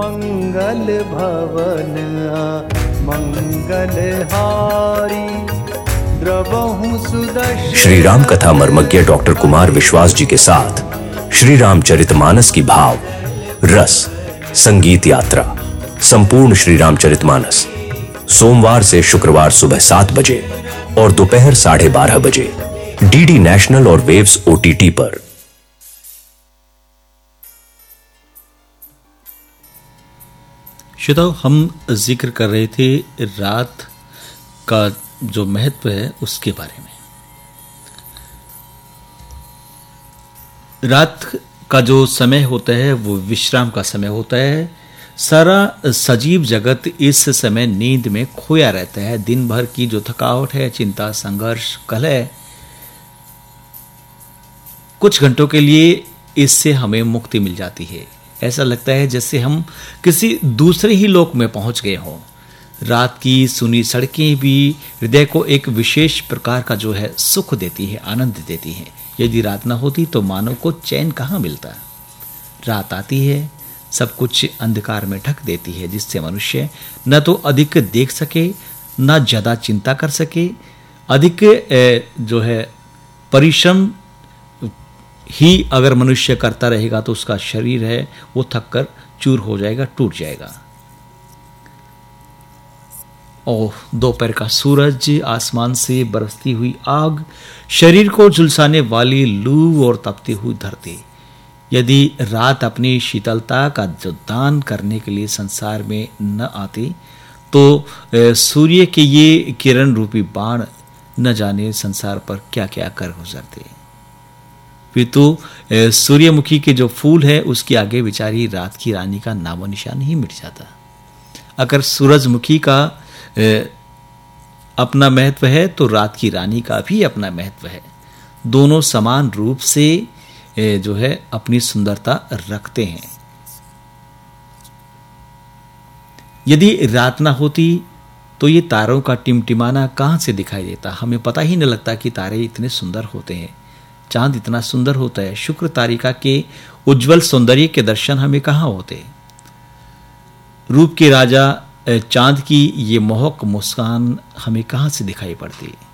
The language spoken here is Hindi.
मंगल भवन मंगल हारी द्रवहु सुदर्शन। श्री राम कथा मर्मज्ञ डॉक्टर कुमार विश्वास जी के साथ श्री रामचरितमानस की भाव रस संगीत यात्रा संपूर्ण श्री रामचरितमानस सोमवार से शुक्रवार सुबह 7 बजे और दोपहर 12:30 बजे डीडी नेशनल और वेव्स OTT पर। श्रोताओ, हम जिक्र कर रहे थे रात का जो महत्व है उसके बारे में। रात का जो समय होता है वो विश्राम का समय होता है। सारा सजीव जगत इस समय नींद में खोया रहता है। दिन भर की जो थकावट है, चिंता, संघर्ष, कलह, कुछ घंटों के लिए इससे हमें मुक्ति मिल जाती है। ऐसा लगता है जैसे हम किसी दूसरे ही लोक में पहुंच गए हों। रात की सुनी सड़कें भी हृदय को एक विशेष प्रकार का जो है सुख देती है, आनंद देती है। यदि रात ना होती तो मानव को चैन कहाँ मिलता। रात आती है, सब कुछ अंधकार में ढक देती है, जिससे मनुष्य न तो अधिक देख सके, न ज्यादा चिंता कर सके। अधिक जो है परिश्रम ही अगर मनुष्य करता रहेगा तो उसका शरीर है वो थक कर चूर हो जाएगा, टूट जाएगा। और दोपहर का सूरज, आसमान से बरसती हुई आग, शरीर को झुलसाने वाली लू और तपती हुई धरती। यदि रात अपनी शीतलता का जो दान करने के लिए संसार में न आती तो सूर्य के ये किरण रूपी बाण न जाने संसार पर क्या क्या कर गुजरते। फिर तो सूर्यमुखी के जो फूल है उसके आगे बेचारी रात की रानी का नामो निशान ही मिट जाता। अगर सूरजमुखी का अपना महत्व है तो रात की रानी का भी अपना महत्व है। दोनों समान रूप से जो है अपनी सुंदरता रखते हैं। यदि रात ना होती तो ये तारों का टिमटिमाना कहां से दिखाई देता। हमें पता ही न लगता कि तारे इतने सुंदर होते हैं, चांद इतना सुंदर होता है। शुक्र तारिका के उज्जवल सौंदर्य के दर्शन हमें कहां होते। रूप के राजा चांद की ये मोहक मुस्कान हमें कहां से दिखाई पड़ती।